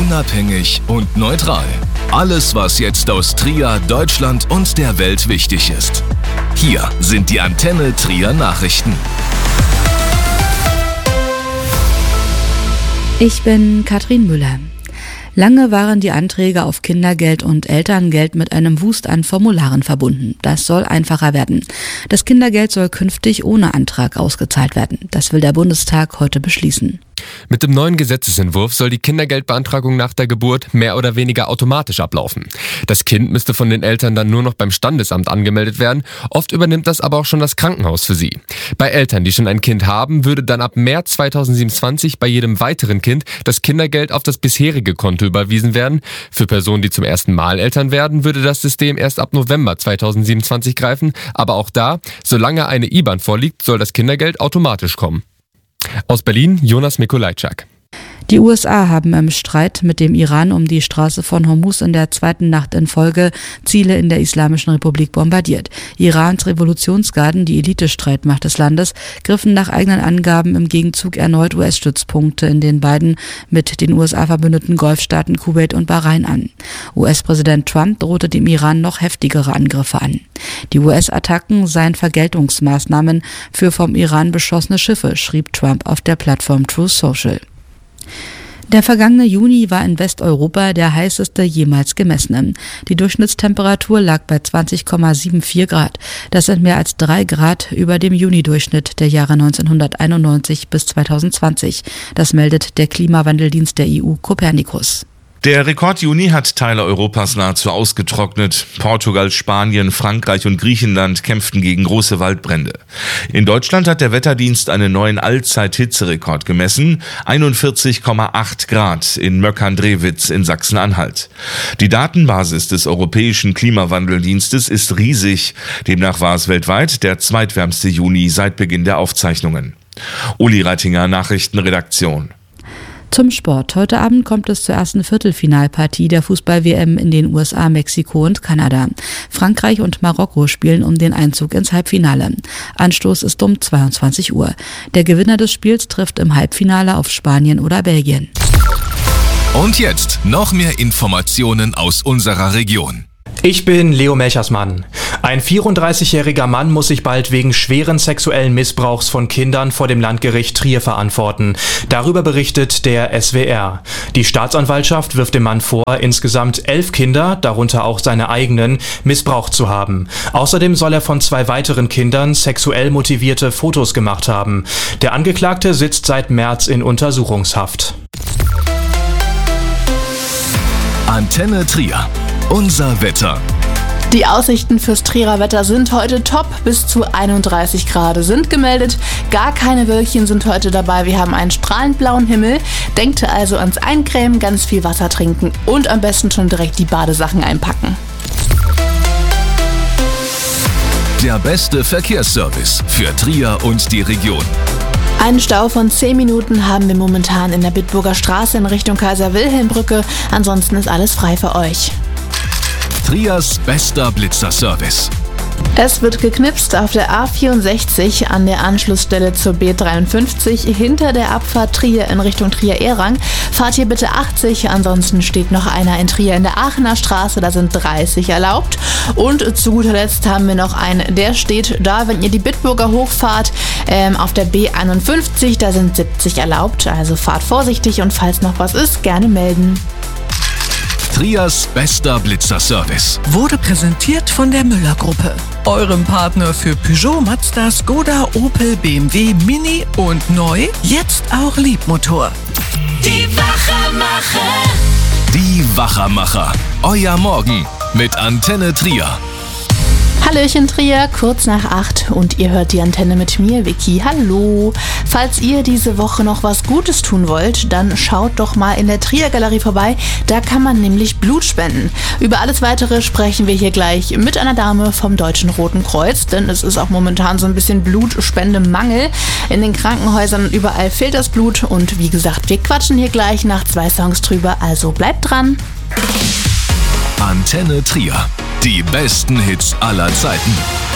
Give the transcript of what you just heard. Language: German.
unabhängig und neutral. Alles, was jetzt aus Trier, Deutschland und der Welt wichtig ist. Hier sind die Antenne Trier Nachrichten. Ich bin Katrin Müller. Lange waren die Anträge auf Kindergeld und Elterngeld mit einem Wust an Formularen verbunden. Das soll einfacher werden. Das Kindergeld soll künftig ohne Antrag ausgezahlt werden. Das will der Bundestag heute beschließen. Mit dem neuen Gesetzesentwurf soll die Kindergeldbeantragung nach der Geburt mehr oder weniger automatisch ablaufen. Das Kind müsste von den Eltern dann nur noch beim Standesamt angemeldet werden. Oft übernimmt das aber auch schon das Krankenhaus für sie. Bei Eltern, die schon ein Kind haben, würde dann ab März 2027 bei jedem weiteren Kind das Kindergeld auf das bisherige Konto überwiesen werden. Für Personen, die zum ersten Mal Eltern werden, würde das System erst ab November 2027 greifen. Aber auch da, solange eine IBAN vorliegt, soll das Kindergeld automatisch kommen. Aus Berlin, Jonas Mikolajczak. Die USA haben im Streit mit dem Iran um die Straße von Hormuz in der zweiten Nacht in Folge Ziele in der Islamischen Republik bombardiert. Irans Revolutionsgarden, die Elitestreitmacht des Landes, griffen nach eigenen Angaben im Gegenzug erneut US-Stützpunkte in den beiden mit den USA verbündeten Golfstaaten Kuwait und Bahrain an. US-Präsident Trump drohte dem Iran noch heftigere Angriffe an. Die US-Attacken seien Vergeltungsmaßnahmen für vom Iran beschossene Schiffe, schrieb Trump auf der Plattform Truth Social. Der vergangene Juni war in Westeuropa der heißeste jemals gemessene. Die Durchschnittstemperatur lag bei 20,74 Grad. Das sind mehr als 3 Grad über dem Junidurchschnitt der Jahre 1991 bis 2020. Das meldet der Klimawandeldienst der EU Copernicus. Der Rekord-Juni hat Teile Europas nahezu ausgetrocknet. Portugal, Spanien, Frankreich und Griechenland kämpften gegen große Waldbrände. In Deutschland hat der Wetterdienst einen neuen Allzeit-Hitzerekord gemessen. 41,8 Grad in Möckern-Drewitz in Sachsen-Anhalt. Die Datenbasis des Europäischen Klimawandeldienstes ist riesig. Demnach war es weltweit der zweitwärmste Juni seit Beginn der Aufzeichnungen. Uli Reitinger, Nachrichtenredaktion. Zum Sport. Heute Abend kommt es zur ersten Viertelfinalpartie der Fußball-WM in den USA, Mexiko und Kanada. Frankreich und Marokko spielen um den Einzug ins Halbfinale. Anstoß ist um 22 Uhr. Der Gewinner des Spiels trifft im Halbfinale auf Spanien oder Belgien. Und jetzt noch mehr Informationen aus unserer Region. Ich bin Leo Melchersmann. Ein 34-jähriger Mann muss sich bald wegen schweren sexuellen Missbrauchs von Kindern vor dem Landgericht Trier verantworten. Darüber berichtet der SWR. Die Staatsanwaltschaft wirft dem Mann vor, insgesamt 11 Kinder, darunter auch seine eigenen, missbraucht zu haben. Außerdem soll er von 2 weiteren Kindern sexuell motivierte Fotos gemacht haben. Der Angeklagte sitzt seit März in Untersuchungshaft. Antenne Trier. Unser Wetter. Die Aussichten fürs Trierer Wetter sind heute top. Bis zu 31 Grad sind gemeldet. Gar keine Wölkchen sind heute dabei. Wir haben einen strahlend blauen Himmel. Denkt also ans Eincremen, ganz viel Wasser trinken und am besten schon direkt die Badesachen einpacken. Der beste Verkehrsservice für Trier und die Region. Einen Stau von 10 Minuten haben wir momentan in der Bitburger Straße in Richtung Kaiser-Wilhelm-Brücke. Ansonsten ist alles frei für euch. Triers bester Blitzerservice. Es wird geknipst auf der A64 an der Anschlussstelle zur B53 hinter der Abfahrt Trier in Richtung Trier-Ehrang. Fahrt hier bitte 80, ansonsten steht noch einer in Trier in der Aachener Straße, da sind 30 erlaubt. Und zu guter Letzt haben wir noch einen, der steht da, wenn ihr die Bitburger hochfahrt, auf der B51, da sind 70 erlaubt. Also fahrt vorsichtig und falls noch was ist, gerne melden. Triers bester Blitzerservice wurde präsentiert von der Müller-Gruppe, eurem Partner für Peugeot, Mazda, Skoda, Opel, BMW, Mini und neu, jetzt auch Liebmotor. Die Wachermacher. Die Wachermacher. Euer Morgen mit Antenne Trier. Hallöchen Trier, kurz nach 8 und ihr hört die Antenne mit mir, Vicky. Hallo! Falls ihr diese Woche noch was Gutes tun wollt, dann schaut doch mal in der Trier Galerie vorbei. Da kann man nämlich Blut spenden. Über alles Weitere sprechen wir hier gleich mit einer Dame vom Deutschen Roten Kreuz, denn es ist auch momentan so ein bisschen Blutspendemangel. In den Krankenhäusern überall fehlt das Blut und wie gesagt, wir quatschen hier gleich nach 2 Songs drüber, also bleibt dran. Antenne Trier. Die besten Hits aller Zeiten.